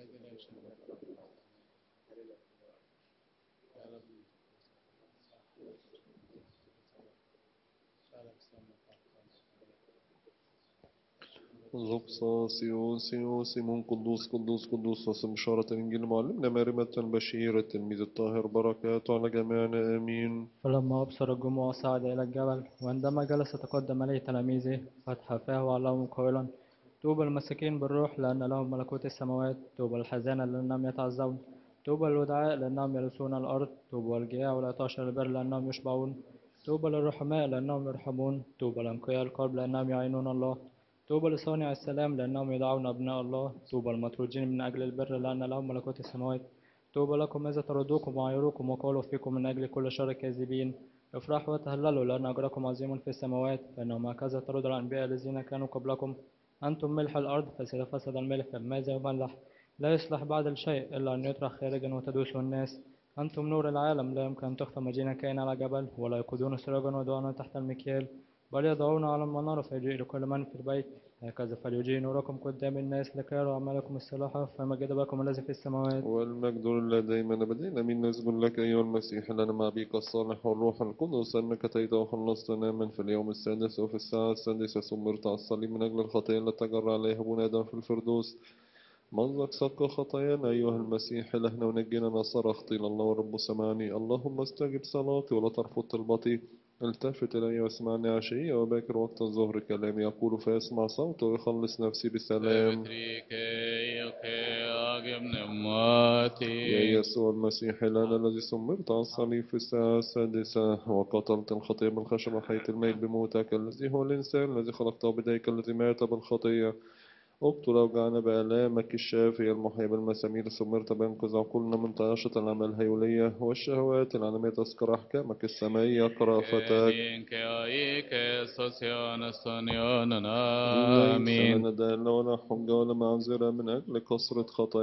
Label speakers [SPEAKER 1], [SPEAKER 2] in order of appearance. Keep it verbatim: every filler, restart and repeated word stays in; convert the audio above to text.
[SPEAKER 1] غبصة سيوس سيوس سيمون قدوس قدوس قدوس وسم بشارة الإنجيل معلمنا مريمة البشير التلميذ الطاهر بركاته على جميعنا آمين.
[SPEAKER 2] فلما أبصر الجموع صعد إلى الجبل، وعندما جلس تقدم إليه تلاميذه فتح فاه وعلمهم قائلا: طوبى المساكين بالروح لأن لهم ملكوت السماوات، طوبى الحزانة لأنهم يتعزون، طوبى الودعاء لأنهم يرثون الأرض، طوبى الجياع والعطاش للبر لأنهم يشبعون، طوبى للرحماء لأنهم يرحمون، طوبى لأنقياء القلب لأنهم يعينون الله، طوبى لصانع السلام لأنهم يدعون أبناء الله، طوبى المطرودين من أجل البر لأن لهم ملكوت السماوات. طوبى لكم إذا طردوكم وعايروكم وقالوا فيكم من أجل كل شر كاذبين. افرحوا وتهللوا لأن أجركم عظيم في السماوات، فإنهم هكذا طردوا الأنبياء الذين كانوا قبلكم. أنتم ملح الأرض، فإذا فسد الملح فماذا يملح؟ لا يصلح بعد الشيء إلا أن يطرح خارجا وتدوسه الناس. أنتم نور العالم، لا يمكن أن تخفى مدينة كائنة على جبل، ولا يقودون سراجا ويضعونه تحت المكيال، بل يضعونه على المنارة فيضيء لكل من في البيت. هكذا فليضيء نوركم قدام الناس لكي يروا أعمالكم الصالحة فيمجد أباكم الذي في السماوات.
[SPEAKER 1] والمجد لله دائما أبدا آمين. نسجد لك أيها المسيح لنا مع بك الصالح والروح القدس أنك أتيت وخلصتنا من في اليوم السادس وفي الساعة السادسة ثمرت على الصليب من أجل الخطية التي جرى عليها أبونا آدم في الفردوس. منظك صك خطايانا أيها المسيح إلهنا ونجينا ما صرخت إلى الله والرب سمعني. اللهم استجب صلاتي ولا ترفض طلبتي. التفت إلي واسمعني عشية وباكر وقت الظهر كلامي يقول فيسمع صوته ويخلص نفسي بسلام. يا يسوع المسيح إلهنا الذي سمرت على الصليب في الساعة السادسة وقتلت الخطية بالخشب وحيت الميت بموتك الذي هو الإنسان الذي خلقته بديك الذي مات بالخطية. ابطل أوجعنا بآلامك الشافية المحيي بالمسامير سمرت بانقذ عقولنا من طياشة الأعمال الهيولية والشهوات العالمية تذكر أحكامك السمائية كرافتك. ليس
[SPEAKER 3] آمين.
[SPEAKER 1] لنا دالة ولا حجة ولا معذرة من أجل كثرة خطايانا